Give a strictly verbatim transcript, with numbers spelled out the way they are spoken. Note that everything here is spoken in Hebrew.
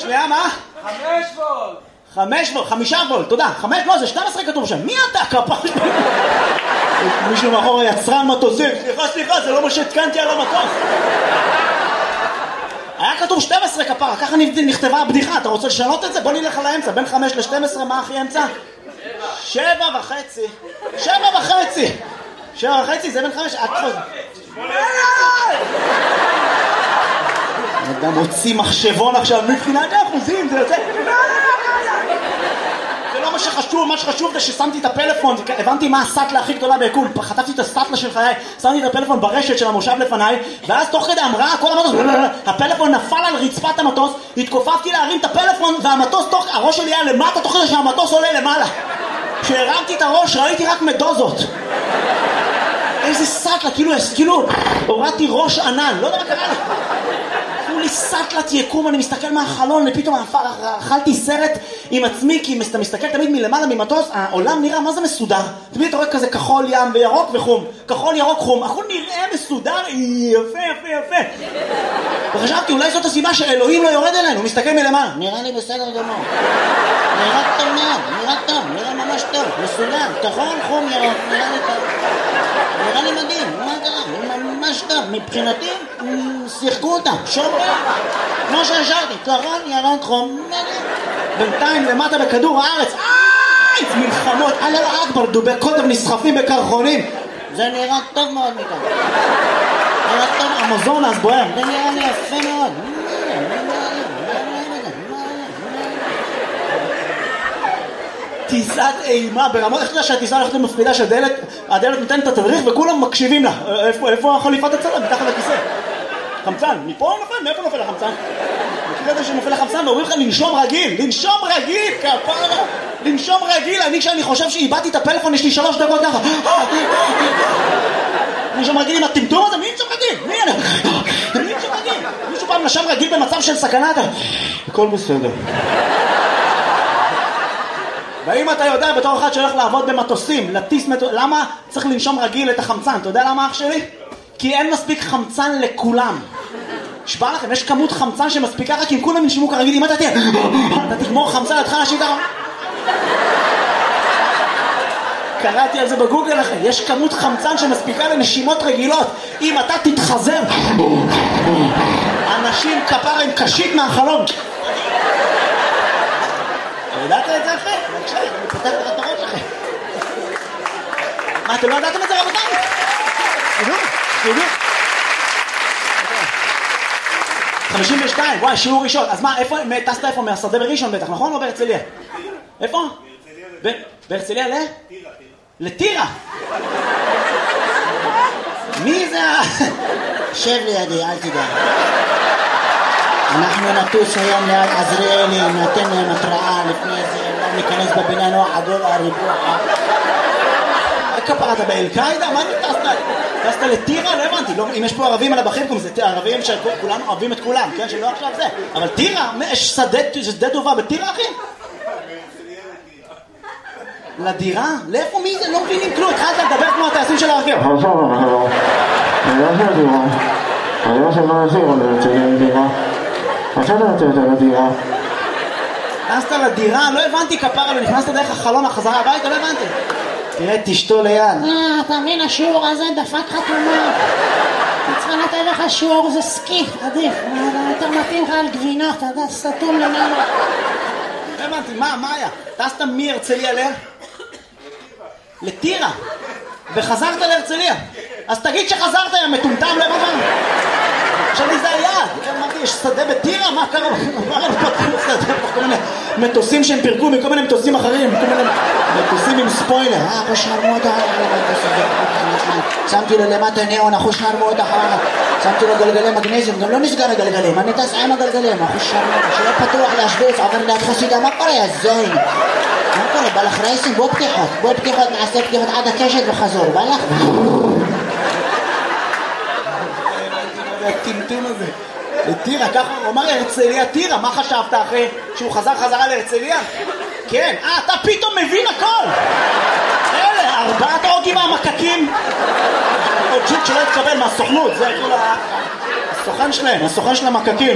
שנייה, מה? חמש וולט. חמש וולט, חמישה וולט, תודה. חמש, לא, זה שתים עשרה כתוב שם. מי אתה? כפר? מישהו מאחור יצרן מטוסים. סליחה, סליחה, זה לא מה שהתקנתי על המטוס. היה כתוב שתים עשרה כפרה, ככה נכתבה הבדיחה. אתה רוצה לשנות את זה? בוא נלך על האמצע. בין חמש ל-שתים עשרה, מה הכי אמצע? שבע וחצי. שבע וחצי. שבע וחצי, זה בין חמש. את חוז... אדם הוציא מחשבון עכשיו, מבחינת האחוזים, זה יוצא... זה לא מה שחשוב, מה שחשוב זה ששמתי את הפלאפון, הבנתי מה הסטלה הכי גדולה ביקום, חטפתי את הסטלה של חיי, שמתי את הפלאפון ברשת של המושב לפניי, ואז תוך כדי אמרה, כל המטוס, הפלאפון נפל על רצפת המטוס, התכופפתי להרים את הפלאפון, והמטוס, תוך, הראש שלי היה למטה, תוך כדי שהמטוס עולה למעלה. כשהרמתי את הראש, ראיתי רק מדוזות. איזה סטלה, כאילו, כאילו, הורדתי ראש ענן, לא יודע מה קרה לי. תנו לי סטלת יקום, אני מסתכל מהחלון, ופתאום אכלתי סרט עם עצמי, כי אתה מסתכל תמיד מלמעלה ממטוס, העולם נראה, מה זה מסודר? תמיד אתה רואה כזה כחול ים וירוק וחום, כחול ירוק חום, הכל נראה מסודר, יפה יפה יפה. וחשבתי, אולי זאת הסיבה שאלוהים לא יורד אלינו, הוא מסתכל מלמעלה, נראה לי בסדר גמור, נראה טוב מאוד, נראה טוב, נראה ממש טוב, מסודר, כחול, חום, ירוק, נראה לי טוב, נראה לי מדהים, מה קרה? ממש טוב, מבחינתי, שיחקו אותה, שומרה, כמו שהשארתי, כחול, ירוק, חום, בינתיים למטה בכדור הארץ, איי, מלחמות, אללה אכבר, דובי קוטב נסחפים בקרחונים, זה נראה טוב מאוד מכאן, נראה טוב, המזונס בוער, זה נראה לי יפה מאוד, טיסת אימה ברמות, איך אתה שהטיסה הולכת למפרידה שהדלת, הדלת נותנת את התדריך וכולם מקשיבים לה, איפה, איפה החליפת הצלם? מתחת לכיסא. חמצן, מפה נופל, מאיפה נופל החמצן? מכיר את זה שנופל החמצן ואומרים לך לנשום רגיל, לנשום רגיל, כפרה, לנשום רגיל, אני כשאני חושב שאיבדתי את הפלאפון יש לי שלוש דקות ככה, לנשום רגיל עם הטמטום הזה, מי נשום רגיל? מי אני? מי נשום רגיל? מישהו פעם נשם רגיל במצב של סכנה, הכל בסדר. ואם אתה יודע בתור אחד שהולך לעבוד במטוסים, לטיס מטוס, למה צריך לנשום רגיל את החמצן? אתה יודע למה אח שלי? כי אין מספיק חמצן לכולם. שבא לכם, יש כמות חמצן שמספיקה רק אם כולם ינשמו כרגיל, אם אתה תהיה, אתה תגמור חמצן, אתה תחלשים ככה. קראתי על זה בגוגל לכם, יש כמות חמצן שמספיקה לנשימות רגילות. אם אתה תתחזר, אנשים כפר הם קשית מהחלום. ידעת את זה אחרי? בבקשה, אני פותח את הראש אחרי. מה, אתם לא ידעתם את זה רבותיי? שידור, שידור. חמישים ושתיים, וואי, שיעור ראשון. אז מה, איפה, טסת איפה? מהשדה בראשון בטח, נכון? או בהרצליה? איפה? בהרצליה ל? טירה. לטירה? מי זה? שב לידי, אל תדע. אנחנו נטוס היום ליד עזריאלי, נתן להם התראה לפני זה, לא ניכנס בבניין או עדול הריבוע. כפרה, אתה באל-קאידה? מה אתה טסת? טסת לטירה? לא הבנתי, אם יש פה ערבים על הבחים, זה ערבים שכולנו אוהבים את כולם, כן? שלא עכשיו זה. אבל טירה, יש שדה טובה בטירה, אחי? לדירה? לאיפה מי זה? לא מבינים כלום, התחלת לדבר כמו הטייסים של הרכב. עכשיו, עכשיו, אני לא של דירה. אני לא של מה נזיר, אני רוצה לדירה. עכשיו אתה רוצה לדירה. נכנסת לדירה? לא הבנתי כפרה, לא נכנסת דרך החלון החזרה הביתה, לא הבנתי. תראה, תשתו ליד. אה, אתה מבין, השיעור הזה דפק חתומה. צריכה לתת לך שיעור, זה סקי, עדיף. יותר מתאים לך על גבינות, אתה יודע, סתום למעלה. לא הבנתי, מה, מה היה? טסת מהרצליה ל? לטירה. וחזרת להרצליה. אז תגיד שחזרת, יא מטומטם, לא הבנתי. עכשיו לי זה היעד, אמרתי, יש שדה בטירה? מה קרה? מה קרה? פתחו שדה, כל מיני מטוסים שהם פירקו מכל מיני מטוסים אחרים, כל מיני מטוסים עם ספוילר. אה, אחו שרמו אותה, שמתי לו למטה ניאון, אחו שרמו אותה, שמתי לו גלגלי מגנזיום, גם לא נסגר הגלגלים, אני טס עם הגלגלים, אחו שרמו אותה, שיהיה פתוח להשוויץ, עובר ליד חסידה, מה קורה, יא זין? מה קורה, בא לך רייסים, בוא פתיחות, בוא פתיחות, נעשה פתיחות עד הקשת וחזור, בא לך? הטמטום הזה לטירה, ככה הוא אמר הרצליה טירה, מה חשבת אחרי שהוא חזר חזרה להרצליה? כן, אה, אתה פתאום מבין הכל. אלה, ארבעת אוגים מהמקקים עוד ג'יט שלא התקבל מהסוכנות, זה כאילו הסוכן שלהם, הסוכן של המקקים.